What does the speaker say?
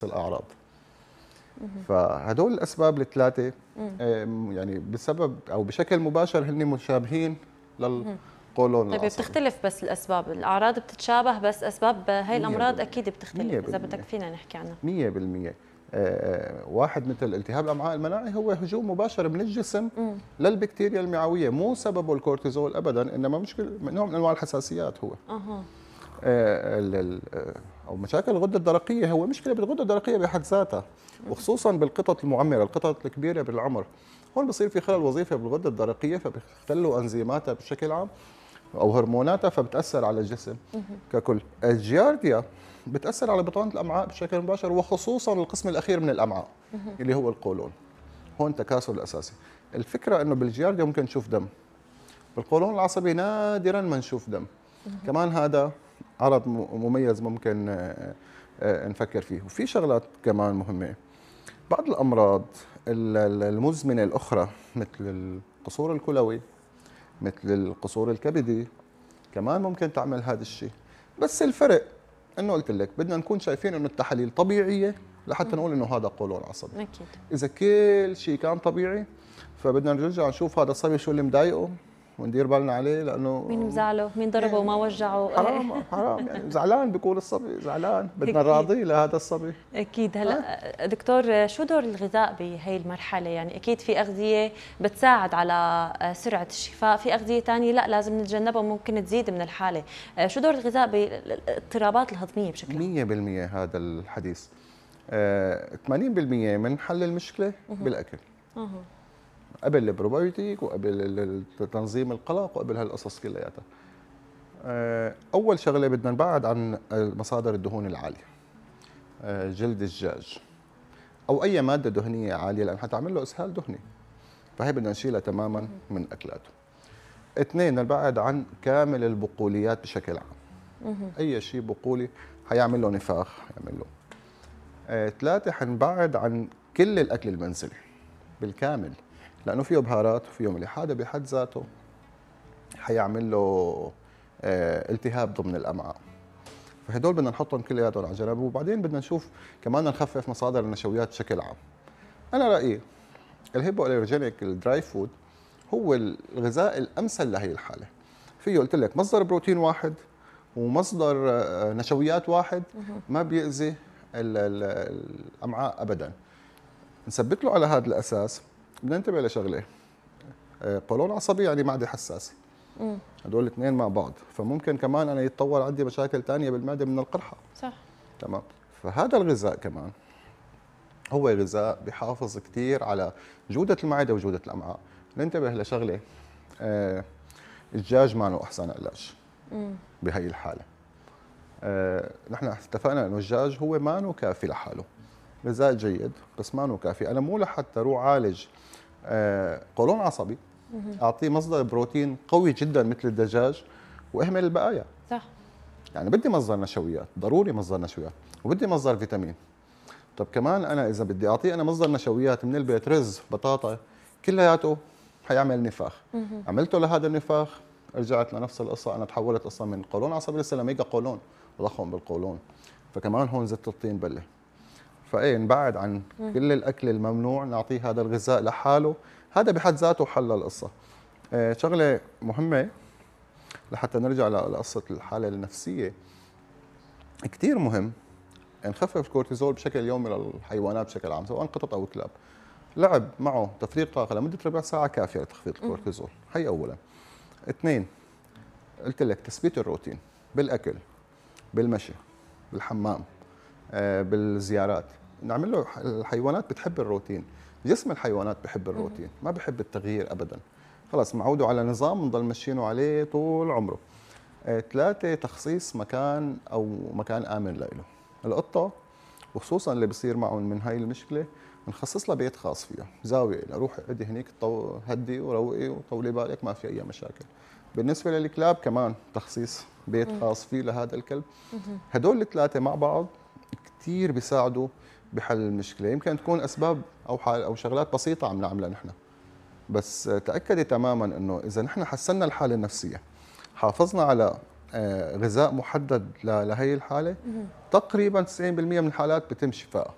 الأعراض. فهدول الأسباب الثلاثة يعني بسبب أو بشكل مباشر هن مشابهين للقولون طيب العصبي. بتختلف بس الأسباب، الأعراض بتتشابه بس أسباب هاي الأمراض أكيد بتختلف، إذا بدك فينا نحكي عنها. 100%. واحد مثل التهاب الأمعاء المناعي هو هجوم مباشر من الجسم للبكتيريا المعوية، مو سببه الكورتيزول أبدا، إنما مشكلة نوع من أنواع الحساسيات هو. او مشاكل الغده الدرقيه هو مشكله بالغده الدرقيه بحد ذاتها، وخصوصا بالقطط المعمره، القطط الكبيره بالعمر. هون بصير في خلل وظيفي بالغده الدرقيه، فبيختلوا انزيماتها بشكل عام او هرموناتها، فبتاثر على الجسم ككل. الجيارديا بتاثر على بطانه الامعاء بشكل مباشر، وخصوصا القسم الاخير من الامعاء اللي هو القولون. هون تكاسل الاساسي. الفكره انه بالجيارديا ممكن نشوف دم، بالقولون العصبي نادرا ما نشوف دم. كمان هذا عرض مميز ممكن نفكر فيه. وفي شغلات كمان مهمة، بعض الأمراض المزمنة الأخرى مثل القصور الكلوي، مثل القصور الكبدي، كمان ممكن تعمل هذا الشيء. بس الفرق انه قلت لك بدنا نكون شايفين انه التحاليل طبيعيه لحتى نقول انه هذا قولون عصبي. اكيد. اذا كل شيء كان طبيعي فبدنا نرجع نشوف هذا الصبي شو اللي مضايقه وندير بالنا عليه، لانه مين مزعله، مين ضربه وما وجعه. حرام يعني زعلان بيكون الصبي زعلان، بدنا نراضيه لهذا الصبي. اكيد. هلا دكتور، شو دور الغذاء بهي المرحله؟ يعني اكيد في اغذيه بتساعد على سرعه الشفاء، في اغذيه ثانيه لا لازم نتجنبها وممكن تزيد من الحاله. شو دور الغذاء بالاضطرابات الهضميه بشكل عام؟ 100% هذا الحديث. 80% من حل المشكله بالاكل. قبل البروبايوتيك وقبل تنظيم القلق وقبل هالقصص كلياتها. اول شغله بدنا نبعد عن مصادر الدهون العاليه، جلد الدجاج او اي ماده دهنيه عاليه، لان حتعمل له اسهال دهني، فهي بدنا نشيلها تماما من اكلاته. اثنين، نبعد عن كامل البقوليات بشكل عام. اي شيء بقولي حيعمل له نفاخ، حيعمل له. ثلاثه، حنبعد عن كل الاكل المنزلي بالكامل، لانه فيه بهارات وفيه ملح، هذا بحد ذاته حيعمل له التهاب ضمن الامعاء. فهدول بدنا نحطهم كلياتهم على جنب. وبعدين بدنا نشوف كمان نخفف مصادر النشويات بشكل عام. انا رايي الهيبو الرجينيك الدراي فود هو الغذاء الامثل لهي الحاله. فيه قلت لك مصدر بروتين واحد ومصدر نشويات واحد، ما بيأذي الامعاء ابدا. نثبت له على هذا الاساس. بدنا ننتبه لشغله، قولون عصبي يعني معده حساسه، هدول الاثنين مع بعض، فممكن كمان انا يتطور عندي مشاكل ثانيه بالمعده من القرحه. صح. تمام. فهذا الغذاء كمان هو غذاء بيحافظ كثير على جوده المعده وجوده الامعاء. ننتبه لشغله، الدجاج ما له احسن علاج بهي الحاله. نحن اتفقنا انه الدجاج هو ما كافي لحاله، غذاء جيد بس ما كافي. انا مو لحتى اروح عالج قولون عصبي اعطيه مصدر بروتين قوي جدا مثل الدجاج واهمل البقايا. صح. يعني بدي مصدر نشويات، ضروري مصدر نشويات، وبدي مصدر فيتامين. طب كمان انا اذا بدي اعطيه انا مصدر نشويات من البيت، رز، بطاطا، كلياته حيعمل نفاخ. عملته لهذا النفاخ رجعت لنفس القصه، انا تحولت اصلا من قولون عصبي لسه لميجا قولون، تضخم بالقولون. فكمان هون زدت الطين بله. فايه نبعد عن كل الاكل الممنوع، نعطيه هذا الغذاء لحاله، هذا بحد ذاته حل القصه. شغله مهمه لحتى نرجع لقصه الحاله النفسيه، كثير مهم نخفف الكورتيزول بشكل يومي للحيوانات بشكل عام، سواء قطط او كلاب. لعب معه، تفريغ طاقه لمده ربع ساعه كافيه لتخفيض الكورتيزول، هي اولا. اثنين، قلت لك تثبيت الروتين بالاكل، بالمشي، بالحمام، بالزيارات. نعمل له، الحيوانات بتحب الروتين، جسم الحيوانات بحب الروتين، ما بحب التغيير ابدا. خلص معوده على نظام بنضل ماشيينه عليه طول عمره. ثلاثة، تخصيص مكان او مكان امن له. القطه وخصوصا اللي بصير معهم من هاي المشكله نخصص لها بيت خاص فيها، زاويه، روحي اقعدي هنيك هدي وروقي وطولي بالك، ما في اي مشاكل. بالنسبه للكلاب كمان تخصيص بيت خاص فيه لهذا الكلب. هدول الثلاثه مع بعض كثير بيساعدوا بحل المشكله. يمكن تكون اسباب او شغلات بسيطه عم نعملها نحن، بس تاكدي تماما انه اذا نحن حسنا الحاله النفسيه، حافظنا على غذاء محدد لهي الحاله، تقريبا 90% من الحالات بتم شفائها.